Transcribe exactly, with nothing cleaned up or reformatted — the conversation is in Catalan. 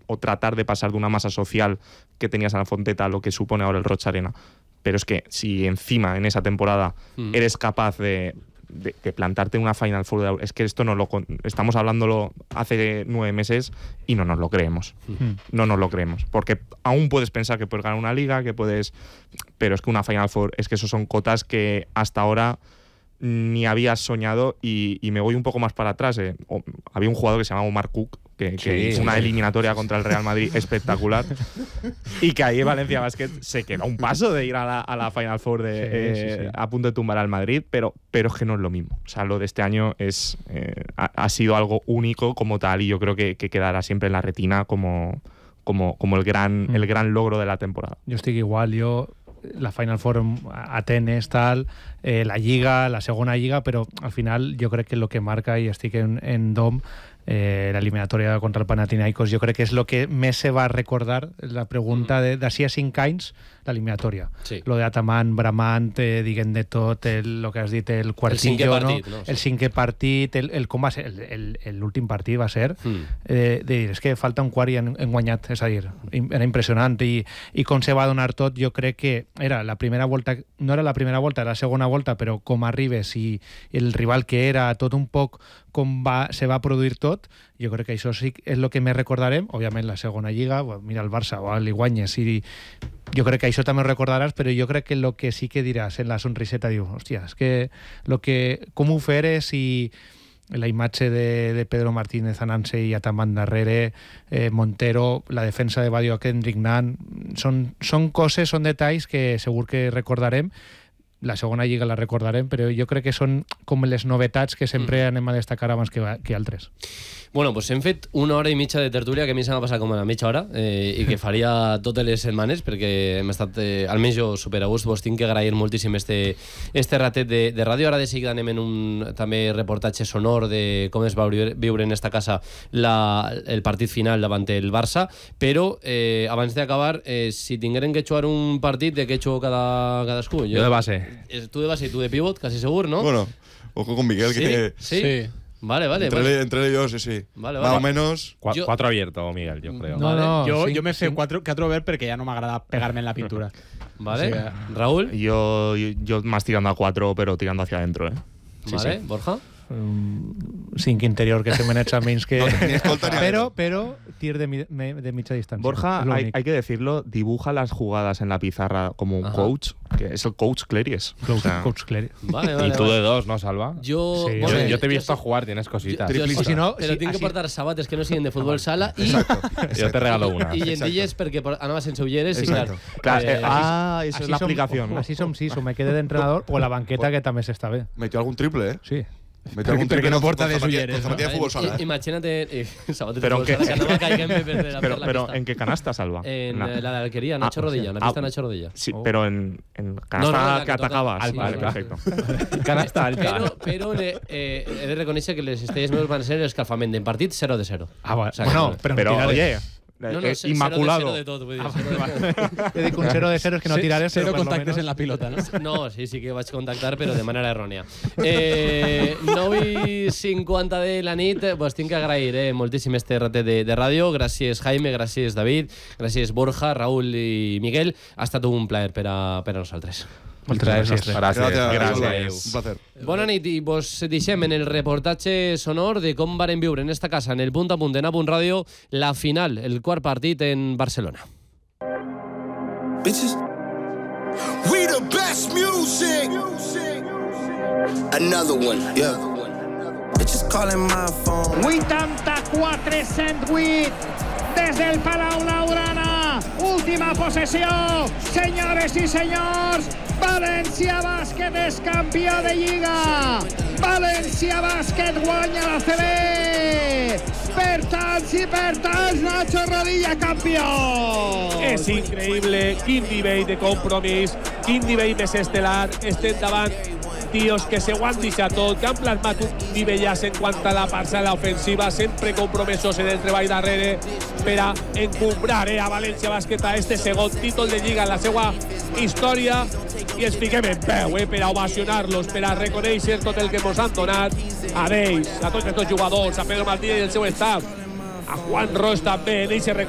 o tratar de pasar de una masa social que tenías a la Fonteta a lo que supone ahora el Rocha Arena. Pero es que si encima en esa temporada mm. eres capaz de, de, de plantarte en una Final Four, de, es que esto no lo estamos hablándolo hace nueve meses y no nos lo creemos. Mm. No nos lo creemos. Porque aún puedes pensar que puedes ganar una liga, que puedes... Pero es que una Final Four, es que eso son cotas que hasta ahora ni habías soñado y, y me voy un poco más para atrás. Eh. O, había un jugador que se llamaba Omar Cook, que, que sí, hizo una sí. eliminatoria contra el Real Madrid espectacular y que ahí Valencia Basket se quedó a un paso de ir a la, a la Final Four de, sí, eh, sí, sí. a punto de tumbar al Madrid, pero, pero es que no es lo mismo. O sea, lo de este año es eh, ha, ha sido algo único como tal y yo creo que, que quedará siempre en la retina como, como, como el, gran, mm. el gran logro de la temporada. Yo estoy igual, yo... la Final Four, Atenes, tal, eh, la Lliga, la segona Lliga, però al final jo crec que el que marca, i estic en, en Dom, eh, la eliminatòria contra el Panathinaikos, jo crec que és el que més se va recordar, la pregunta de d'ací a cinc anys, l'eliminatòria. Sí. Lo de Ataman, Bramant, eh, diguem de tot, el, lo que has dit, el quartillo, el cinquè partit, no? No? Sí. El cinquè partit, el, el com va ser, l'últim partit va ser, mm. eh, de dir, és que falta un quart i han, han guanyat, és a dir, era impressionant, i, i com se va donar tot, jo crec que era la primera volta, no era la primera volta, era la segona volta, però com arribes i el rival que era, tot un poc com va, se va produir tot, jo crec que això sí és el que més recordarem. Òbviament la segona lliga, bueno, mira el Barça, o li guanyes, i jo crec que això també ho recordaràs, però jo crec que el que sí que diràs en la sonriseta, diu, hòstia, és que, lo que com ho feres, i la imatge de, de Pedro Martínez anant-se i Ataman darrere, eh, Montero, la defensa de Badio Kendrick Nunn, són, són coses, són detalls que segur que recordarem. La segona lliga la recordarem, però jo crec que són com les novetats que sempre mm. anem a destacar abans que, que altres. Bueno, pues hem fet una hora i mitja de tertúlia que a mi se m'ha passat com a la mitja hora eh, i que faria totes les setmanes perquè hem estat, eh, almenys jo, super a gust. Vos tinc que agrair moltíssim este, este ratet de, de ràdio. Ara de seguida anem en un també reportatge sonor de com es va viure en esta casa la, el partit final davant el Barça, però eh, abans d'acabar, eh, si tingueren que jugar un partit, de què jugo cada, cadascú? Jo, jo de base. Tu de base i tu de pivot, casi segur, ¿no? Bueno, ojo con Miguel, ¿Sí? que... ¿Sí? Sí. Vale, vale. Entre, vale. entre ellos, sí, sí. Vale, vale. Más o menos... Qu yo... Cuatro abierto, Miguel, yo creo. No, vale. no, yo, sí, yo me sé sí. cuatro, cuatro ver porque ya no me agrada pegarme en la pintura. Vale. Sí. Raúl. Yo, yo más tirando a cuatro, pero tirando hacia adentro, ¿eh? Sí, vale. sí. Borja. Um, cinc interior que se menets a menys que... No, ni escolta, ni pero, pero tir de, mi, de mitja distancia. Borja, hay, hay que decirlo, dibuja las jugadas en la pizarra como un Ajá. coach, que es el coach Cleries. Coach, o sea, coach Cleries. Vale, vale, y tú vale. de dos, ¿no, Salva? Yo, sí, bueno, yo, yo te he yo visto so, jugar, tienes cositas. Yo, yo, o si no, pero si, tengo así, que portar sabates que no siguen de fútbol sala y... Yo te regalo una. Y llentilles porque anava sense ulleres y claro. claro eh, eh, ah, eso es la som, aplicación. Así som sis, o me quedé de entrenador o la banqueta que també s'està bé. Metió algún triple, ¿eh? Sí. Metió algún Porque triple no porta con de zapatilla, ulleres. con zapatilla de fútbol sala, ¿eh? Imagínate, eh, sabates pero de fútbol sala, que no va a caer en la Pero, pero ¿en qué canasta, Salva? En la, la de Alquería, Nacho ah, Rodilla, una ah, pista Nacho Rodilla. Sí, oh. pero en, en canasta no, no, que, que atacabas. Alta, vale, sí, perfecto. Canasta alta. Però, però eh, eh, he de reconèixer que les estrelles meves van ser l'escalfament d'en partit zero de zero. Ah, bueno, o sea, bueno no, pero, pero no oye, no, no, es inmaculado. Cero de tot, vull dir, ah, cero de vale. Yo digo un cero de cero es que no tiraré. Cero contactes en la pilota, ¿no? No, sí, sí que vaig contactar, però de manera errònia. Eh, nou i cinquanta de la nit, vos tinc que agrair eh, moltíssim este ratet de, de ràdio. Gràcies, Jaime, gràcies, David, gràcies, Borja, Raúl i Miguel. Ha estat un plaer per a, per a nosaltres. Moltes gràcies. Gràcies. Gràcies. Gràcies. Un placer. Bona nit i vos deixem en el reportatge sonor de com varen viure en esta casa, en el punt a punt de Napunt Ràdio, la final, el quart partit en Barcelona. Bitches, we the best music. Another one, yeah. Bitches calling my phone. vuitanta-quatre cent vuit des del Palau Laurana. Última possessió. Senyores i senyors, València Bàsquet és campió de Lliga. València Bàsquet guanya la C B. Per tants i per tants, Nacho Rodilla campió. És increïble, quin nivell de compromís, quin nivell més estel·lar. Estem davant tios que se ho han deixat tot, que han plasmat un nivellaç en quant a la parcel·la ofensiva, sempre compromesos en el treball darrere per a encumbrar eh, a València Bàsquet a este segon títol de Lliga en la seva història, i ens fiquem en peu eh, per a ovacionar-los, per a reconèixer tot el que ens han donat a ells, a tots aquests jugadors, a Pedro Martínez i el seu staff, a Juan Ros també, en eixe